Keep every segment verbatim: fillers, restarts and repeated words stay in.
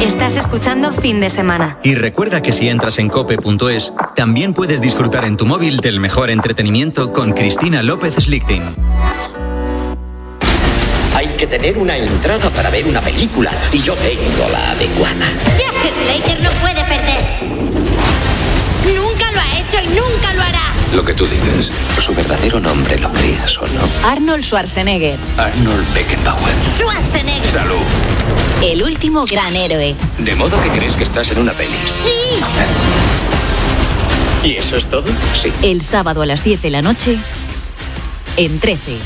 Estás escuchando Fin de Semana. Y recuerda que si entras en cope punto es, también puedes disfrutar en tu móvil del mejor entretenimiento con Cristina López Slichting. Hay que tener una entrada para ver una película y yo tengo la adecuada. Jack Slater no puede perder. Nunca lo ha hecho y nunca lo hará. Lo que tú digas, su verdadero nombre, lo creas o no. Arnold Schwarzenegger. Arnold Beckenbauer. Schwarzenegger. Salud. El último gran héroe. De modo que crees que estás en una peli. Sí. ¿Y eso es todo? Sí. El sábado a las diez de la noche en trece.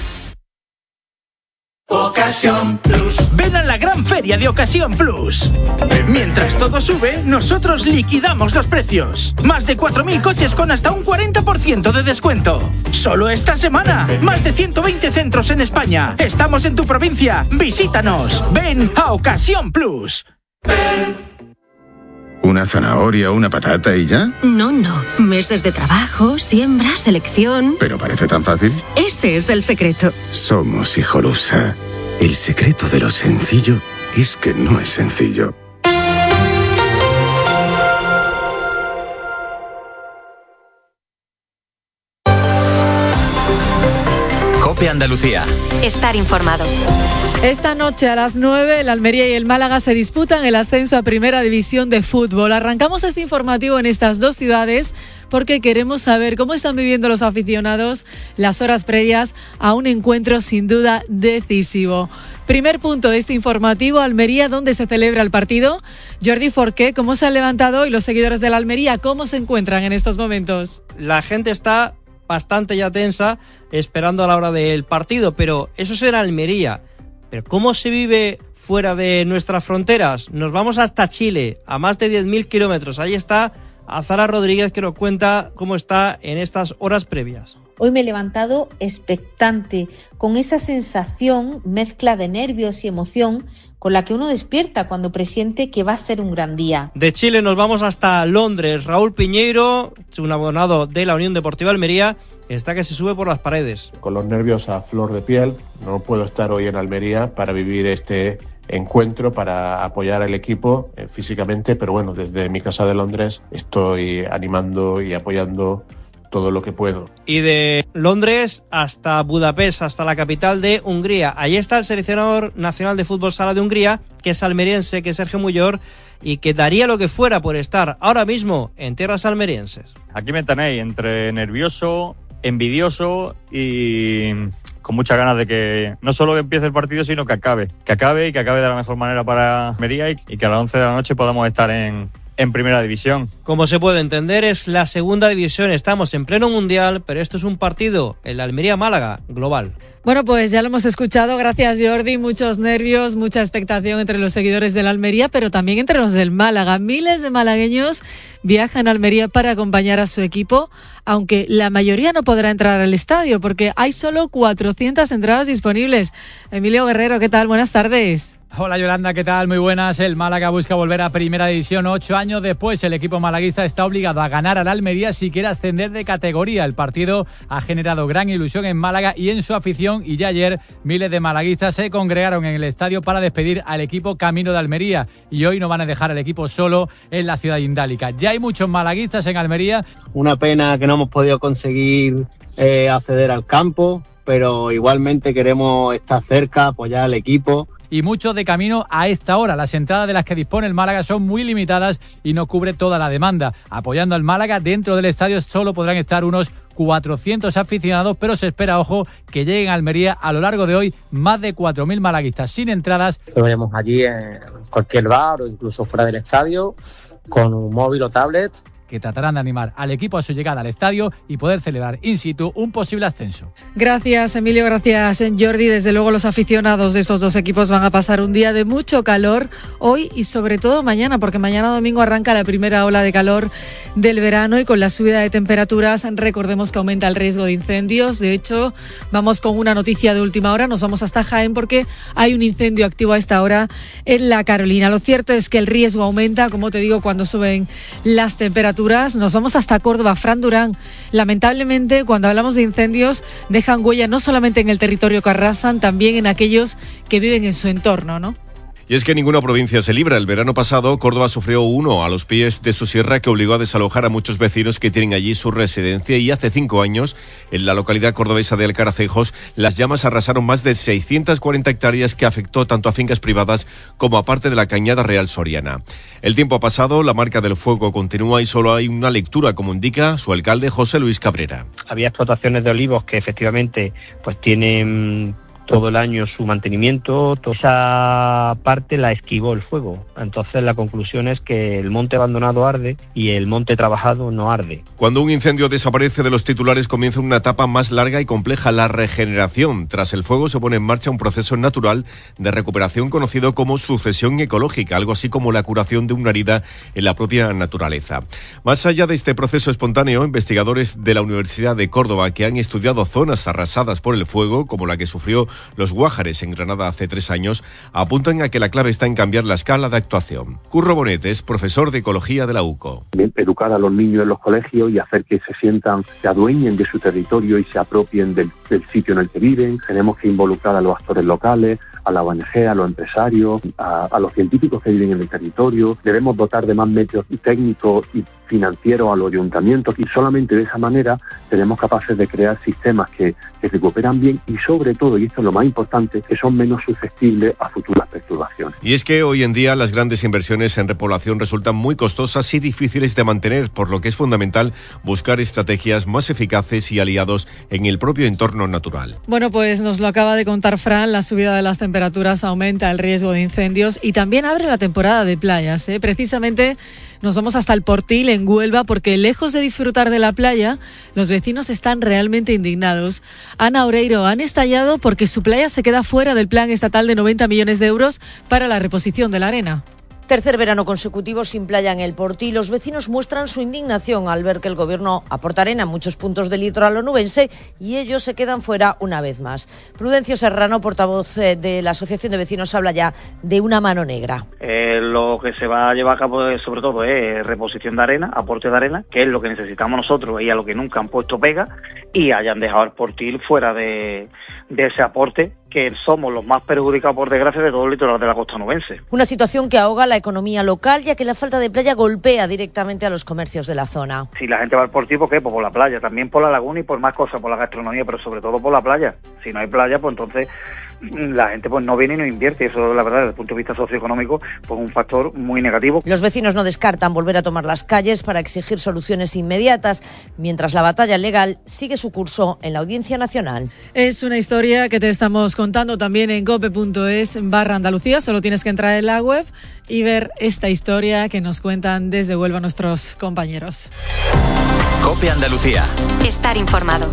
Ocasión Plus. Ven a la gran feria de Ocasión Plus. Mientras todo sube, nosotros liquidamos los precios. Más de cuatro mil coches con hasta un cuarenta por ciento de descuento. Solo esta semana. Más de ciento veinte centros en España. Estamos en tu provincia. Visítanos. Ven a Ocasión Plus. ¿Una zanahoria, una patata y ya? No, no. Meses de trabajo, siembra, selección... Pero parece tan fácil. Ese es el secreto. Somos Hijolusa. El secreto de lo sencillo es que no es sencillo. COPE Andalucía. Estar informado. Esta noche a las nueve, el Almería y el Málaga se disputan el ascenso a Primera División de Fútbol. Arrancamos este informativo en estas dos ciudades porque queremos saber cómo están viviendo los aficionados las horas previas a un encuentro sin duda decisivo. Primer punto de este informativo, Almería, ¿dónde se celebra el partido? Jordi Forqué, ¿cómo se han levantado? Y los seguidores de la Almería, ¿cómo se encuentran en estos momentos? La gente está bastante ya tensa esperando a la hora del partido, pero eso será Almería. Pero ¿cómo se vive fuera de nuestras fronteras? Nos vamos hasta Chile, a más de diez mil kilómetros. Ahí está Azara Rodríguez, que nos cuenta cómo está en estas horas previas. Hoy me he levantado expectante, con esa sensación, mezcla de nervios y emoción, con la que uno despierta cuando presiente que va a ser un gran día. De Chile nos vamos hasta Londres. Raúl Piñeiro, un abonado de la Unión Deportiva Almería, está que se sube por las paredes. Con los nervios a flor de piel, no puedo estar hoy en Almería para vivir este encuentro, para apoyar al equipo eh, físicamente, pero bueno, desde mi casa de Londres estoy animando y apoyando todo lo que puedo. Y de Londres hasta Budapest, hasta la capital de Hungría. Allí está el seleccionador nacional de fútbol sala de Hungría, que es almeriense, que es Sergio Muyor, y que daría lo que fuera por estar ahora mismo en tierras almerienses. Aquí me tenéis entre nervioso, envidioso y con muchas ganas de que no solo empiece el partido, sino que acabe. Que acabe y que acabe de la mejor manera para Almería y, y que a las once de la noche podamos estar en, en Primera División. Como se puede entender, es la segunda división. Estamos en pleno mundial, pero esto es un partido, el Almería-Málaga, global. Bueno, pues ya lo hemos escuchado. Gracias, Jordi. Muchos nervios, mucha expectación entre los seguidores de la Almería, pero también entre los del Málaga. Miles de malagueños viajan a Almería para acompañar a su equipo, aunque la mayoría no podrá entrar al estadio porque hay solo cuatrocientas entradas disponibles. Emilio Guerrero, ¿qué tal? Buenas tardes. Hola Yolanda, ¿qué tal? Muy buenas. El Málaga busca volver a Primera División ocho años después. El equipo malaguista está obligado a ganar al Almería si quiere ascender de categoría. El partido ha generado gran ilusión en Málaga y en su afición, y ya ayer miles de malaguistas se congregaron en el estadio para despedir al equipo camino de Almería, y hoy no van a dejar al equipo solo en la ciudad indálica. Ya hay muchos malaguistas en Almería. Una pena que no hemos podido conseguir eh, acceder al campo, pero igualmente queremos estar cerca, apoyar al equipo. Y muchos de camino a esta hora. Las entradas de las que dispone el Málaga son muy limitadas y no cubre toda la demanda. Apoyando al Málaga, dentro del estadio solo podrán estar unos cuatrocientos aficionados, pero se espera, ojo, que lleguen a Almería a lo largo de hoy más de cuatro mil malaguistas sin entradas. Lo veremos allí en cualquier bar o incluso fuera del estadio, con un móvil o tablet, que tratarán de animar al equipo a su llegada al estadio y poder celebrar in situ un posible ascenso. Gracias, Emilio, gracias, Jordi. Desde luego los aficionados de esos dos equipos van a pasar un día de mucho calor hoy y sobre todo mañana, porque mañana domingo arranca la primera ola de calor del verano y con la subida de temperaturas recordemos que aumenta el riesgo de incendios. De hecho, vamos con una noticia de última hora, nos vamos hasta Jaén porque hay un incendio activo a esta hora en La Carolina. Lo cierto es que el riesgo aumenta, como te digo, cuando suben las temperaturas. Nos vamos hasta Córdoba. Fran Durán, lamentablemente cuando hablamos de incendios dejan huella no solamente en el territorio que arrasan, también en aquellos que viven en su entorno, ¿no? Y es que ninguna provincia se libra. El verano pasado, Córdoba sufrió uno a los pies de su sierra que obligó a desalojar a muchos vecinos que tienen allí su residencia, y hace cinco años, en la localidad cordobesa de Alcaracejos, las llamas arrasaron más de seiscientas cuarenta hectáreas, que afectó tanto a fincas privadas como a parte de la Cañada Real Soriana. El tiempo ha pasado, la marca del fuego continúa y solo hay una lectura, como indica su alcalde José Luis Cabrera. Había explotaciones de olivos que efectivamente pues tienen todo el año su mantenimiento, toda esa parte la esquivó el fuego. Entonces la conclusión es que el monte abandonado arde y el monte trabajado no arde. Cuando un incendio desaparece de los titulares, comienza una etapa más larga y compleja, la regeneración. Tras el fuego se pone en marcha un proceso natural de recuperación conocido como sucesión ecológica, algo así como la curación de una herida en la propia naturaleza. Más allá de este proceso espontáneo, investigadores de la Universidad de Córdoba, que han estudiado zonas arrasadas por el fuego, como la que sufrió Los Guájares en Granada hace tres años, apuntan a que la clave está en cambiar la escala de actuación. Curro Bonet es profesor de Ecología de la U C O. Educar a los niños en los colegios y hacer que se sientan, se adueñen de su territorio y se apropien del, del sitio en el que viven. Tenemos que involucrar a los actores locales, a la O N G, a los empresarios, a, a los científicos que viven en el territorio. Debemos dotar de más medios técnicos y financieros a los ayuntamientos, y solamente de esa manera seremos capaces de crear sistemas que, que recuperan bien y, sobre todo, y esto es lo más importante, que son menos susceptibles a futuras perturbaciones. Y es que hoy en día las grandes inversiones en repoblación resultan muy costosas y difíciles de mantener, por lo que es fundamental buscar estrategias más eficaces y aliados en el propio entorno natural. Bueno, pues nos lo acaba de contar Fran, la subida de las temperaturas aumenta el riesgo de incendios y también abre la temporada de playas, ¿eh? Precisamente nos vamos hasta el Portil, en Huelva, porque lejos de disfrutar de la playa, los vecinos están realmente indignados. Ana Oreiro, han estallado porque su playa se queda fuera del plan estatal de noventa millones de euros para la reposición de la arena. Tercer verano consecutivo sin playa en el Portil. Los vecinos muestran su indignación al ver que el gobierno aporta arena en muchos puntos del litoral onubense y ellos se quedan fuera una vez más. Prudencio Serrano, portavoz de la Asociación de Vecinos, habla ya de una mano negra. Eh, lo que se va a llevar a cabo es, sobre todo es reposición de arena, aporte de arena, que es lo que necesitamos nosotros y a lo que nunca han puesto pega, y hayan dejado el Portil fuera de, de ese aporte, que somos los más perjudicados, por desgracia, de todo el litoral de la costa onubense. Una situación que ahoga la economía local, ya que la falta de playa golpea directamente a los comercios de la zona. Si la gente va al Portil, ¿por qué? Pues por la playa, también por la laguna y por más cosas, por la gastronomía, pero sobre todo por la playa. Si no hay playa, pues entonces la gente pues no viene y no invierte. Eso, la verdad, desde el punto de vista socioeconómico, pues un factor muy negativo. Los vecinos no descartan volver a tomar las calles para exigir soluciones inmediatas, mientras la batalla legal sigue su curso en la Audiencia Nacional. Es una historia que te estamos contando también en cope punto es barra Andalucía. Solo tienes que entrar en la web y ver esta historia que nos cuentan desde Huelva nuestros compañeros. Cope Andalucía. Estar informado.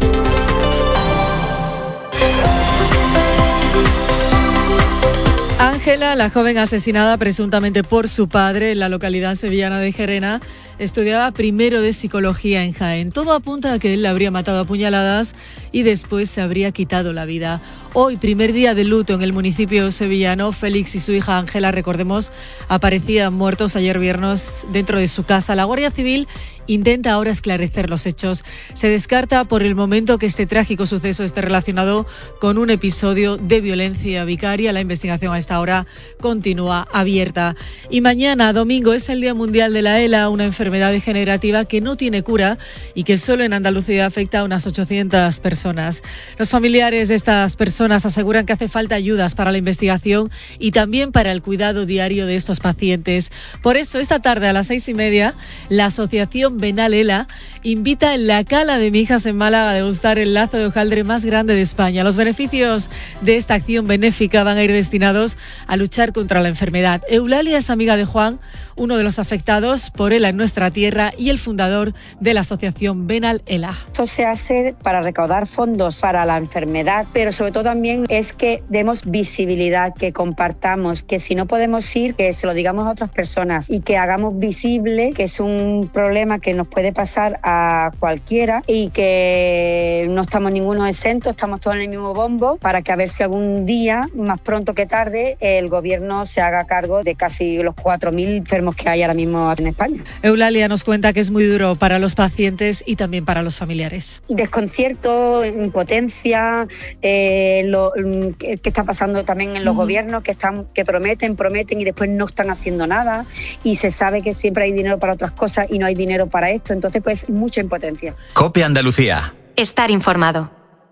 Ángela, la joven asesinada presuntamente por su padre en la localidad sevillana de Gerena, estudiaba primero de psicología en Jaén. Todo apunta a que él la habría matado a puñaladas y después se habría quitado la vida. Hoy, primer día de luto en el municipio sevillano, Félix y su hija Ángela, recordemos, aparecían muertos ayer viernes dentro de su casa. La Guardia Civil intenta ahora esclarecer los hechos. Se descarta por el momento que este trágico suceso esté relacionado con un episodio de violencia vicaria. La investigación a esta hora continúa abierta. Y mañana, domingo, es el Día Mundial de la ELA, una enfermedad degenerativa que no tiene cura y que solo en Andalucía afecta a unas ochocientas personas. Los familiares de estas personas aseguran que hace falta ayudas para la investigación y también para el cuidado diario de estos pacientes. Por eso, esta tarde a las seis y media, la Asociación Benal ELA invita en la Cala de Mijas en Málaga a degustar el lazo de hojaldre más grande de España. Los beneficios de esta acción benéfica van a ir destinados a luchar contra la enfermedad. Eulalia es amiga de Juan, uno de los afectados por ELA en nuestra tierra y el fundador de la Asociación Benal ELA. Esto se hace para recaudar fondos para la enfermedad, pero sobre todo también es que demos visibilidad, que compartamos, que si no podemos ir, que se lo digamos a otras personas y que hagamos visible que es un problema que nos puede pasar a cualquiera y que no estamos ninguno exentos, estamos todos en el mismo bombo, para que a ver si algún día, más pronto que tarde, el gobierno se haga cargo de casi los cuatro mil enfermos que hay ahora mismo en España. Eulalia nos cuenta que es muy duro para los pacientes y también para los familiares. Desconcierto, impotencia, eh, eh, lo que, que está pasando también en los uh-huh. gobiernos, que están que prometen, prometen y después no están haciendo nada, y se sabe que siempre hay dinero para otras cosas y no hay dinero para esto, entonces pues mucha impotencia. COPE Andalucía. Estar informado.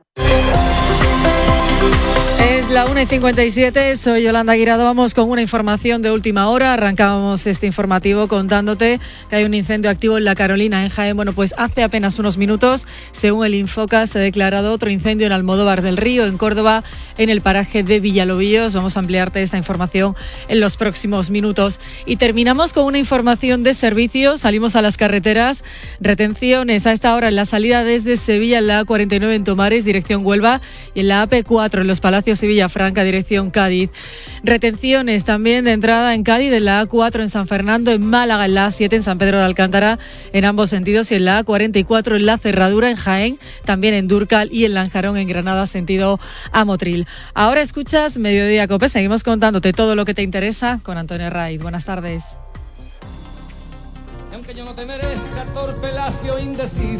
Es la una y cincuenta y siete, soy Yolanda Guirado, vamos con una información de última hora. Arrancábamos este informativo contándote que hay un incendio activo en La Carolina, en Jaén. Bueno, pues hace apenas unos minutos, según el Infoca, se ha declarado otro incendio en Almodóvar del Río, en Córdoba, en el paraje de Villalobíos. Vamos a ampliarte esta información en los próximos minutos. Y terminamos con una información de servicios. Salimos a las carreteras. Retenciones a esta hora en la salida desde Sevilla, en la A cuarenta y nueve en Tomares, dirección Huelva, y en la A P cuatro en Los Palacios y Villafranca, dirección Cádiz. Retenciones también de entrada en Cádiz, en la A cuatro en San Fernando, en Málaga, en la A siete en San Pedro de Alcántara, en ambos sentidos, y en la A cuarenta y cuatro en La Cerradura, en Jaén, también en Dúrcal, y en Lanjarón, en Granada, sentido a Motril. Ahora escuchas Mediodía COPE, seguimos contándote todo lo que te interesa con Antonio Raiz. Buenas tardes. Aunque yo no te merezca, torpe, lacio, indeciso.